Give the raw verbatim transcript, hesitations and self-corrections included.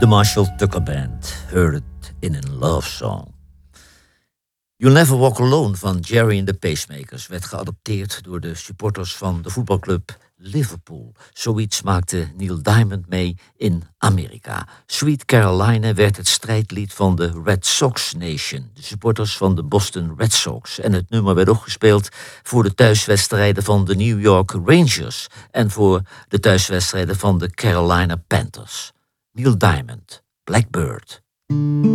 De Marshall Tucker Band, Heard It in a Love Song. You'll Never Walk Alone van Jerry and the Pacemakers werd geadopteerd door de supporters van de voetbalclub Liverpool. Zoiets maakte Neil Diamond mee in Amerika. Sweet Caroline werd het strijdlied van de Red Sox Nation, de supporters van de Boston Red Sox. En het nummer werd ook gespeeld voor de thuiswedstrijden van de New York Rangers en voor de thuiswedstrijden van de Carolina Panthers. Neil Diamond, Blackbird.